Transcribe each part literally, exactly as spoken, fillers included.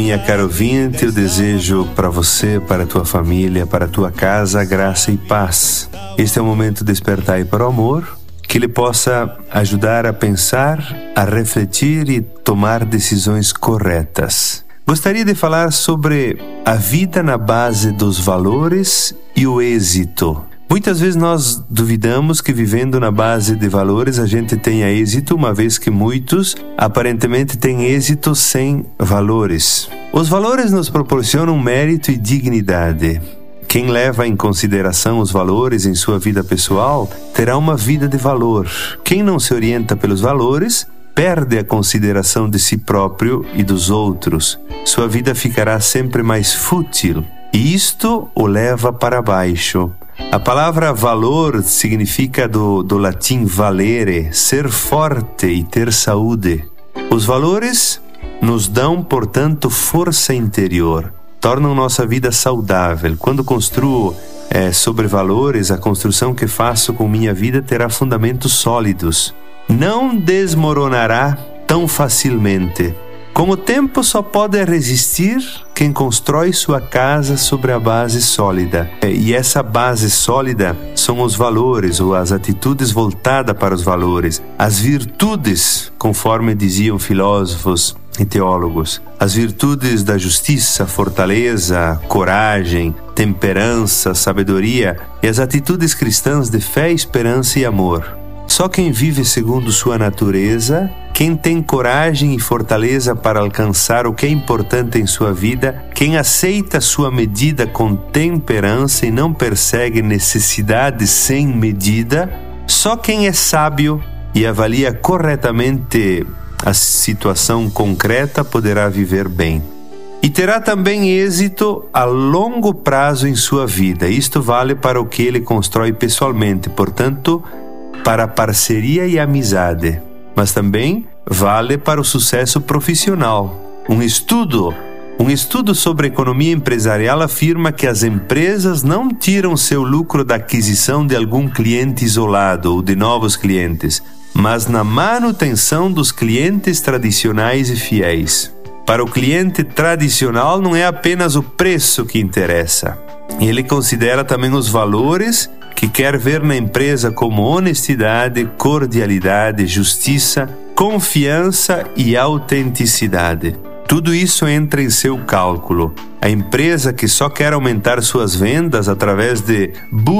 Minha cara ouvinte, eu desejo para você, para a tua família, para a tua casa, graça e paz. Este é o momento de despertar para o amor, que ele possa ajudar a pensar, a refletir e tomar decisões corretas. Gostaria de falar sobre a vida na base dos valores e o êxito. Muitas vezes nós duvidamos que vivendo na base de valores a gente tenha êxito, uma vez que muitos aparentemente têm êxito sem valores. Os valores nos proporcionam mérito e dignidade. Quem leva em consideração os valores em sua vida pessoal terá uma vida de valor. Quem não se orienta pelos valores perde a consideração de si próprio e dos outros. Sua vida ficará sempre mais fútil e isto o leva para baixo. A palavra valor significa do, do latim valere, ser forte e ter saúde. Os valores nos dão, portanto, força interior, tornam nossa vida saudável. Quando construo é, sobre valores, a construção que faço com minha vida terá fundamentos sólidos. Não desmoronará tão facilmente. Com o tempo só pode resistir quem constrói sua casa sobre a base sólida. E essa base sólida são os valores ou as atitudes voltadas para os valores. As virtudes, conforme diziam filósofos e teólogos. As virtudes da justiça, fortaleza, coragem, temperança, sabedoria e as atitudes cristãs de fé, esperança e amor. Só quem vive segundo sua natureza, quem tem coragem e fortaleza para alcançar o que é importante em sua vida, quem aceita sua medida com temperança e não persegue necessidades sem medida, só quem é sábio e avalia corretamente a situação concreta poderá viver bem. E terá também êxito a longo prazo em sua vida. Isto vale para o que ele constrói pessoalmente, portanto, para a parceria e amizade, mas também vale para o sucesso profissional. Um estudo, um estudo sobre economia empresarial afirma que as empresas não tiram seu lucro da aquisição de algum cliente isolado ou de novos clientes, mas na manutenção dos clientes tradicionais e fiéis. Para o cliente tradicional não é apenas o preço que interessa. Ele considera também os valores que quer ver na empresa, como honestidade, cordialidade, justiça, confiança e autenticidade. Tudo isso entra em seu cálculo. A empresa que só quer aumentar suas vendas através de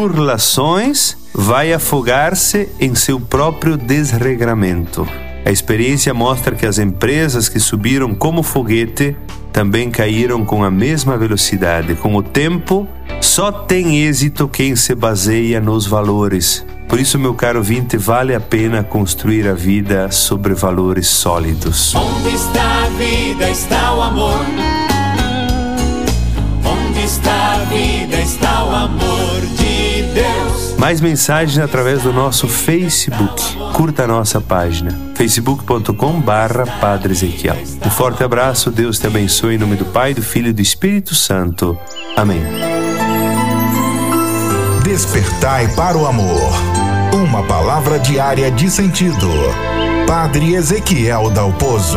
burlações vai afogar-se em seu próprio desregramento. A experiência mostra que as empresas que subiram como foguete também caíram com a mesma velocidade. Com o tempo, só tem êxito quem se baseia nos valores. Por isso, meu caro ouvinte, vale a pena construir a vida sobre valores sólidos. Onde está a vida, está o amor. Onde está a vida, está o amor de Deus. Mais mensagens através do nosso Facebook. Curta a nossa página, facebook ponto com barra Padre Ezequiel. Um forte abraço, Deus te abençoe em nome do Pai, do Filho e do Espírito Santo. Amém. Despertai para o amor. Uma palavra diária de sentido. Padre Ezequiel Dalpozo.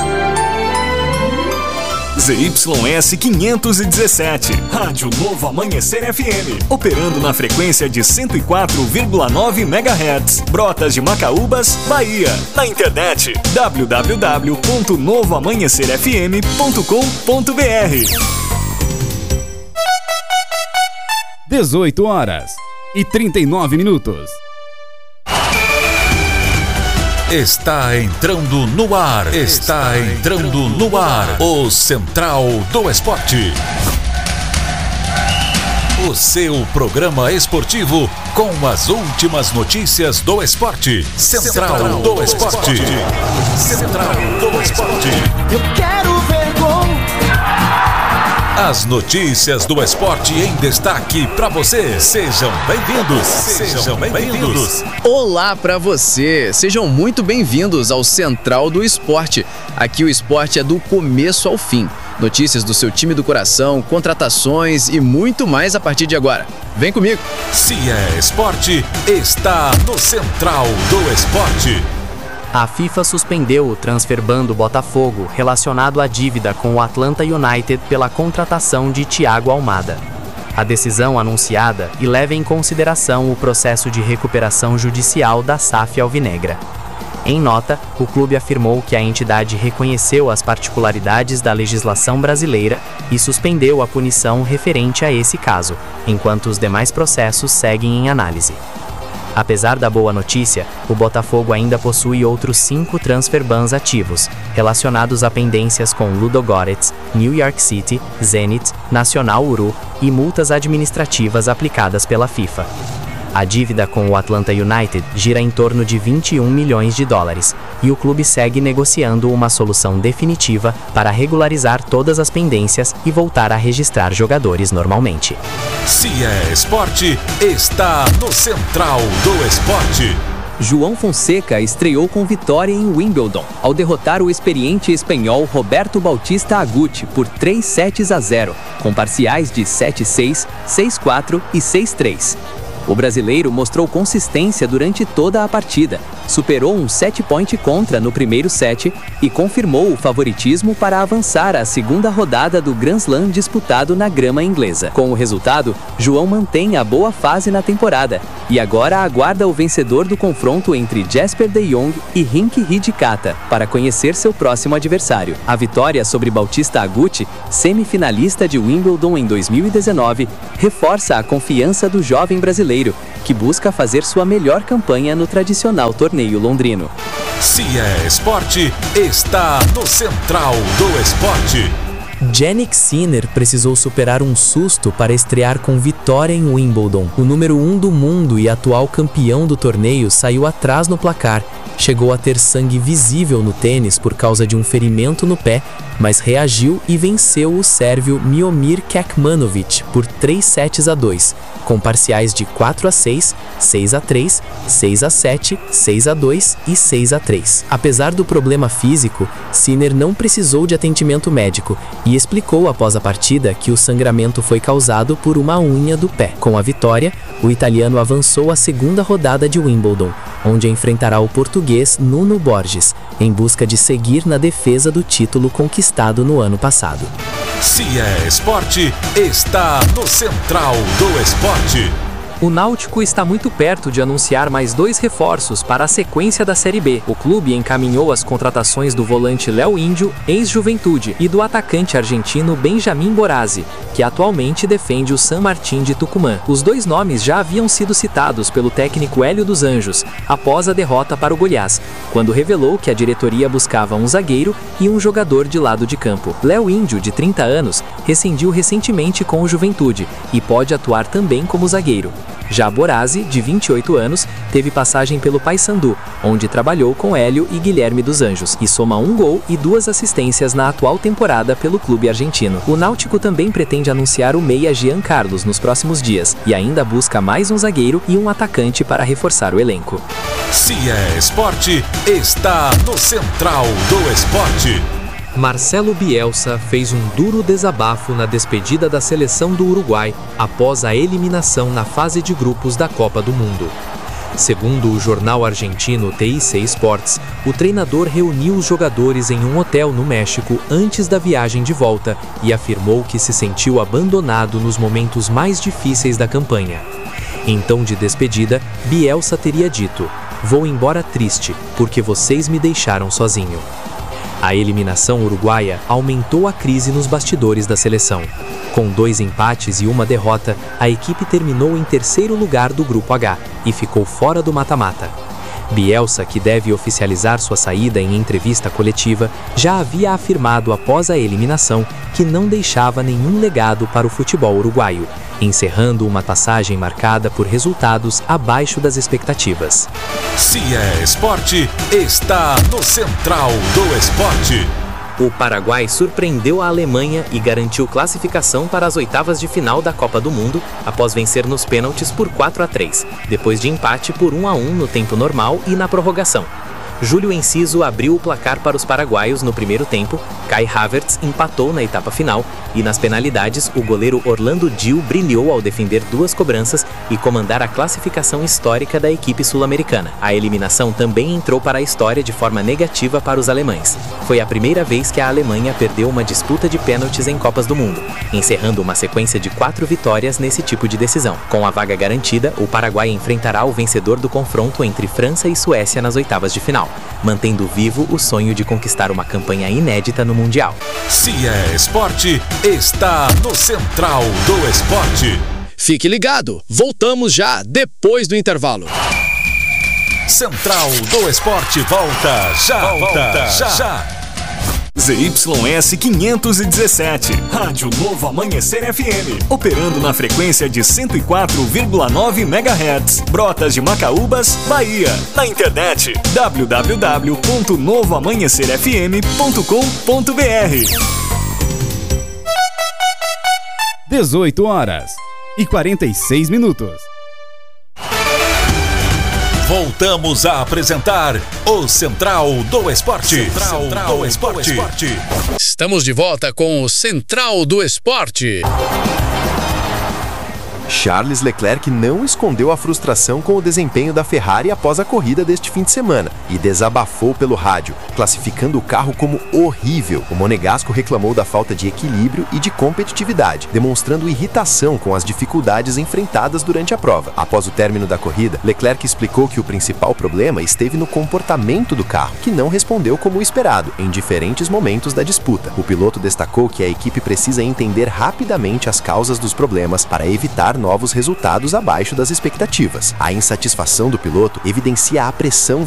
Z Y S quinhentos e dezessete, Rádio Novo Amanhecer F M, operando na frequência de cento e quatro vírgula nove megahertz, Brotas de Macaúbas, Bahia. Na internet, w w w ponto novo amanhecer f m ponto com ponto b r. dezoito horas e trinta e nove minutos. Está entrando no ar, está entrando no ar, o Central do Esporte. O seu programa esportivo com as últimas notícias do esporte. Central do Esporte. Central do Esporte. Eu quero ver gol. As notícias do esporte em destaque para você. Sejam bem-vindos. Sejam bem-vindos. Olá para você. Sejam muito bem-vindos ao Central do Esporte. Aqui o esporte é do começo ao fim. Notícias do seu time do coração, contratações e muito mais a partir de agora. Vem comigo. Se é esporte, está no Central do Esporte. A FIFA suspendeu o transferban do Botafogo relacionado à dívida com o Atlanta United pela contratação de Thiago Almada. A decisão anunciada e leva em consideração o processo de recuperação judicial da S A F alvinegra. Em nota, o clube afirmou que a entidade reconheceu as particularidades da legislação brasileira e suspendeu a punição referente a esse caso, enquanto os demais processos seguem em análise. Apesar da boa notícia, o Botafogo ainda possui outros cinco transferbans ativos, relacionados a pendências com Ludogorets, New York City, Zenit, Nacional Uru e multas administrativas aplicadas pela FIFA. A dívida com o Atlanta United gira em torno de vinte e um milhões de dólares, e o clube segue negociando uma solução definitiva para regularizar todas as pendências e voltar a registrar jogadores normalmente. Se é esporte, está no Central do Esporte. João Fonseca estreou com vitória em Wimbledon, ao derrotar o experiente espanhol Roberto Bautista Agut por três sets a zero, com parciais de sete a seis, seis a quatro e seis a três. O brasileiro mostrou consistência durante toda a partida, superou um set point contra no primeiro set e confirmou o favoritismo para avançar à segunda rodada do Grand Slam disputado na grama inglesa. Com o resultado, João mantém a boa fase na temporada e agora aguarda o vencedor do confronto entre Jesper de Jong e Rinky Hijikata para conhecer seu próximo adversário. A vitória sobre Bautista Agut, semifinalista de Wimbledon em dois mil e dezenove, reforça a confiança do jovem brasileiro, que busca fazer sua melhor campanha no tradicional torneio londrino. Se é esporte, está no Central do Esporte. Jannik Sinner precisou superar um susto para estrear com vitória em Wimbledon. O número um do mundo e atual campeão do torneio saiu atrás no placar. Chegou a ter sangue visível no tênis por causa de um ferimento no pé, mas reagiu e venceu o sérvio Miomir Kekmanovic por três sets a dois, com parciais de quatro a seis, seis a três, seis a sete, seis a dois e seis a três. Apesar do problema físico, Sinner não precisou de atendimento médico e explicou após a partida que o sangramento foi causado por uma unha do pé. Com a vitória, o italiano avançou à segunda rodada de Wimbledon, onde enfrentará o português Nuno Borges, em busca de seguir na defesa do título conquistado no ano passado. Se é esporte, está no Central do Esporte. O Náutico está muito perto de anunciar mais dois reforços para a sequência da Série B. O clube encaminhou as contratações do volante Léo Índio, ex-Juventude, e do atacante argentino Benjamin Borazzi, que atualmente defende o San Martín de Tucumã. Os dois nomes já haviam sido citados pelo técnico Hélio dos Anjos, após a derrota para o Goiás, quando revelou que a diretoria buscava um zagueiro e um jogador de lado de campo. Léo Índio, de trinta anos, rescindiu recentemente com o Juventude e pode atuar também como zagueiro. Já Borazzi, de vinte e oito anos, teve passagem pelo Paysandu, onde trabalhou com Hélio e Guilherme dos Anjos, e soma um gol e duas assistências na atual temporada pelo clube argentino. O Náutico também pretende anunciar o meia Jean Carlos nos próximos dias, e ainda busca mais um zagueiro e um atacante para reforçar o elenco. Se é esporte, está no Central do Esporte. Marcelo Bielsa fez um duro desabafo na despedida da seleção do Uruguai após a eliminação na fase de grupos da Copa do Mundo. Segundo o jornal argentino T I C Sports, o treinador reuniu os jogadores em um hotel no México antes da viagem de volta e afirmou que se sentiu abandonado nos momentos mais difíceis da campanha. Em tom de despedida, Bielsa teria dito: "Vou embora triste, porque vocês me deixaram sozinho." A eliminação uruguaia aumentou a crise nos bastidores da seleção. Com dois empates e uma derrota, a equipe terminou em terceiro lugar do Grupo H e ficou fora do mata-mata. Bielsa, que deve oficializar sua saída em entrevista coletiva, já havia afirmado após a eliminação que não deixava nenhum legado para o futebol uruguaio, encerrando uma passagem marcada por resultados abaixo das expectativas. Se é esporte, está no Central do Esporte. O Paraguai surpreendeu a Alemanha e garantiu classificação para as oitavas de final da Copa do Mundo após vencer nos pênaltis por quatro a três, depois de empate por um a um no tempo normal e na prorrogação. Júlio Enciso abriu o placar para os paraguaios no primeiro tempo, Kai Havertz empatou na etapa final e nas penalidades o goleiro Orlando Gil brilhou ao defender duas cobranças e comandar a classificação histórica da equipe sul-americana. A eliminação também entrou para a história de forma negativa para os alemães. Foi a primeira vez que a Alemanha perdeu uma disputa de pênaltis em Copas do Mundo, encerrando uma sequência de quatro vitórias nesse tipo de decisão. Com a vaga garantida, o Paraguai enfrentará o vencedor do confronto entre França e Suécia nas oitavas de final, mantendo vivo o sonho de conquistar uma campanha inédita no Mundial. Se é esporte, está no Central do Esporte. Fique ligado, voltamos já depois do intervalo. Central do Esporte volta já, volta já. já. Z Y S quinhentos e dezessete, Rádio Novo Amanhecer F M, operando na frequência de cento e quatro vírgula nove megahertz, Brotas de Macaúbas, Bahia. Na internet, w w w ponto novo amanhecer f m ponto com ponto b r. dezoito horas e quarenta e seis minutos. Voltamos a apresentar o Central do Esporte. Central, Central do, Esporte. do Esporte. Estamos de volta com o Central do Esporte. Charles Leclerc não escondeu a frustração com o desempenho da Ferrari após a corrida deste fim de semana e desabafou pelo rádio, classificando o carro como horrível. O monegasco reclamou da falta de equilíbrio e de competitividade, demonstrando irritação com as dificuldades enfrentadas durante a prova. Após o término da corrida, Leclerc explicou que o principal problema esteve no comportamento do carro, que não respondeu como esperado em diferentes momentos da disputa. O piloto destacou que a equipe precisa entender rapidamente as causas dos problemas para evitar novos resultados abaixo das expectativas. A insatisfação do piloto evidencia a pressão